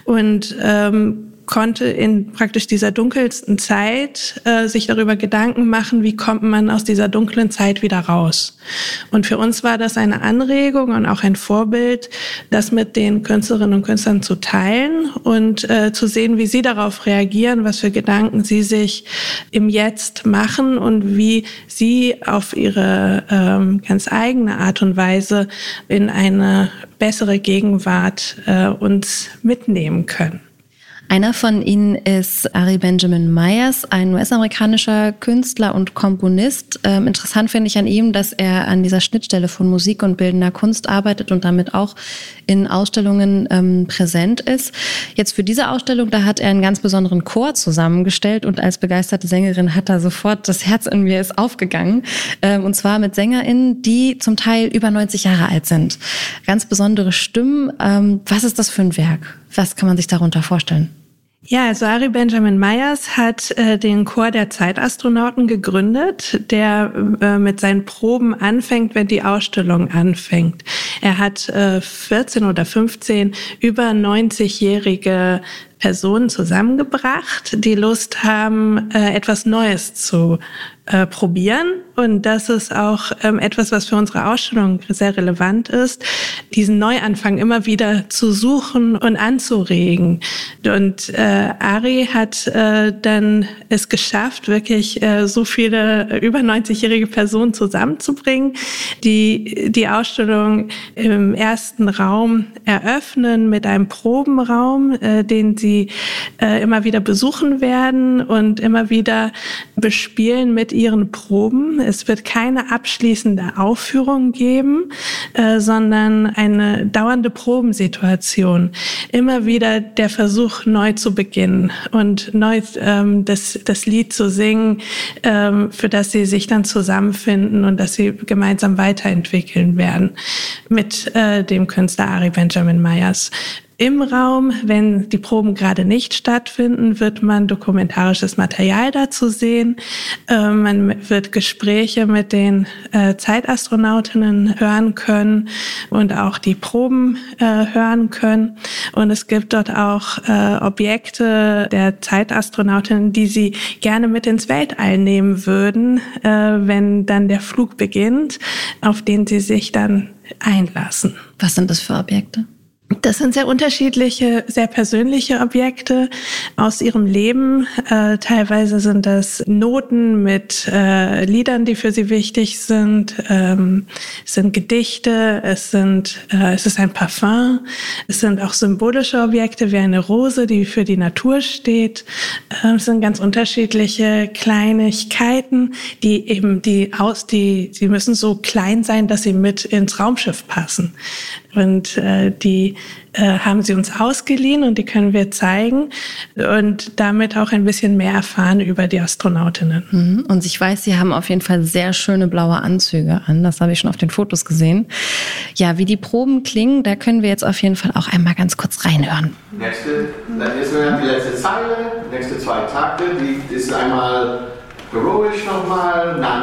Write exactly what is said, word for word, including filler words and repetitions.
und ähm, konnte in praktisch dieser dunkelsten Zeit äh, sich darüber Gedanken machen, wie kommt man aus dieser dunklen Zeit wieder raus. Und für uns war das eine Anregung und auch ein Vorbild, das mit den Künstlerinnen und Künstlern zu teilen und äh, zu sehen, wie sie darauf reagieren, was für Gedanken sie sich im Jetzt machen und wie sie auf ihre ähm, ganz eigene Art und Weise in eine bessere Gegenwart äh, uns mitnehmen können. Einer von ihnen ist Ari Benjamin Myers, ein U S-amerikanischer Künstler und Komponist. Ähm, interessant finde ich an ihm, dass er an dieser Schnittstelle von Musik und bildender Kunst arbeitet und damit auch in Ausstellungen ähm, präsent ist. Jetzt für diese Ausstellung, da hat er einen ganz besonderen Chor zusammengestellt und als begeisterte Sängerin hat er sofort, das Herz in mir ist aufgegangen. Ähm, und zwar mit SängerInnen, die zum Teil über neunzig Jahre alt sind. Ganz besondere Stimmen. Ähm, was ist das für ein Werk? Was kann man sich darunter vorstellen? Ja, also Ari Benjamin Myers hat äh, den Chor der Zeitastronauten gegründet, der äh, mit seinen Proben anfängt, wenn die Ausstellung anfängt. Er hat äh, vierzehn oder fünfzehn über neunzigjährige Personen zusammengebracht, die Lust haben, äh, etwas Neues zu äh, probieren. Und das ist auch ähm, etwas, was für unsere Ausstellung sehr relevant ist, diesen Neuanfang immer wieder zu suchen und anzuregen. Und äh, Ari hat äh, dann es geschafft, wirklich äh, so viele über neunzigjährige Personen zusammenzubringen, die die Ausstellung im ersten Raum eröffnen mit einem Probenraum, äh, den sie äh, immer wieder besuchen werden und immer wieder bespielen mit ihren Proben. Es wird keine abschließende Aufführung geben, äh, sondern eine dauernde Probensituation. Immer wieder der Versuch, neu zu beginnen und neu ähm, das, das Lied zu singen, ähm, für das sie sich dann zusammenfinden und das sie gemeinsam weiterentwickeln werden mit äh, dem Künstler Ari Benjamin Myers. Im Raum, wenn die Proben gerade nicht stattfinden, wird man dokumentarisches Material dazu sehen. Äh, man wird Gespräche mit den äh, Zeitastronautinnen hören können und auch die Proben äh, hören können. Und es gibt dort auch äh, Objekte der Zeitastronautinnen, die sie gerne mit ins Weltall nehmen würden, äh, wenn dann der Flug beginnt, auf den sie sich dann einlassen. Was sind das für Objekte? Das sind sehr unterschiedliche, sehr persönliche Objekte aus ihrem Leben. Äh, teilweise sind das Noten mit äh, Liedern, die für sie wichtig sind. Ähm, es sind Gedichte, es sind, äh, es ist ein Parfum. Es sind auch symbolische Objekte wie eine Rose, die für die Natur steht. Äh, es sind ganz unterschiedliche Kleinigkeiten, die eben die aus, die, die müssen so klein sein, dass sie mit ins Raumschiff passen. Und äh, die äh, haben sie uns ausgeliehen und die können wir zeigen und damit auch ein bisschen mehr erfahren über die Astronautinnen. Und ich weiß, Sie haben auf jeden Fall sehr schöne blaue Anzüge an. Das habe ich schon auf den Fotos gesehen. Ja, wie die Proben klingen, da können wir jetzt auf jeden Fall auch einmal ganz kurz reinhören. Nächste, dann ist die letzte Zeile, nächste zwei Takte, die ist einmal heroisch nochmal, na